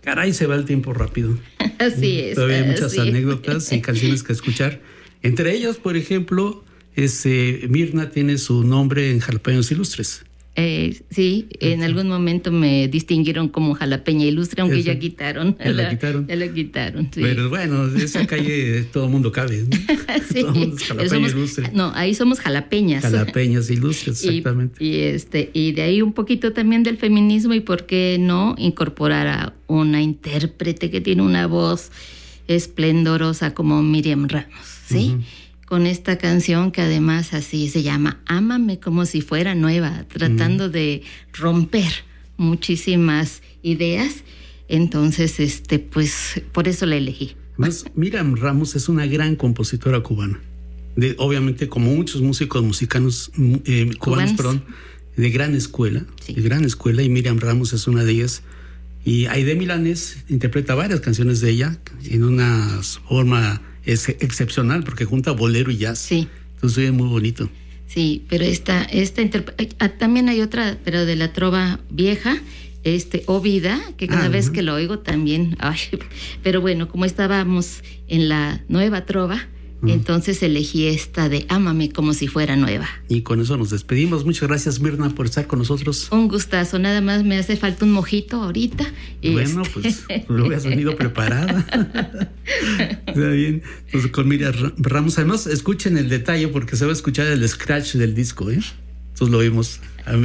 Caray, se va el tiempo rápido. Así es. Todavía hay muchas sí. anécdotas y canciones que escuchar. Entre ellas, por ejemplo, Mirna tiene su nombre en Jalapeños Ilustres. Sí, en algún momento me distinguieron como jalapeña ilustre, aunque Eso. ya quitaron. Ya la quitaron. Ya la quitaron, sí. Pero bueno, de esa calle todo el mundo cabe, ¿no? Sí, Todo el mundo es pero jalapeño ilustre. No, ahí somos jalapeñas. Jalapeñas Ilustres, exactamente. Y de ahí un poquito también del feminismo y por qué no incorporar a una intérprete que tiene una voz esplendorosa como Miriam Ramos, ¿sí? Uh-huh. Con esta canción que además así se llama Ámame como si fuera nueva, tratando de romper muchísimas ideas. Entonces, pues por eso la elegí. Más, Miriam Ramos es una gran compositora cubana. Obviamente, como muchos músicos cubanos, de gran escuela, Sí. de gran escuela, y Miriam Ramos es una de ellas. Y Aide Milanés interpreta varias canciones de ella en una forma excepcional, porque junta bolero y jazz. Sí. Entonces es muy bonito. Sí, pero también hay otra, pero de la trova vieja, O Vida, que cada vez que lo oigo también, pero bueno, como estábamos en la nueva trova, entonces elegí esta de Ámame como si fuera nueva. Y con eso nos despedimos. Muchas gracias, Mirna, por estar con nosotros. Un gustazo, nada más me hace falta un mojito ahorita. Bueno, pues lo hubieras venido preparada. Está bien. Entonces, con Miriam Ramos, además, escuchen el detalle porque se va a escuchar el scratch del disco, ¿eh? Entonces lo vimos.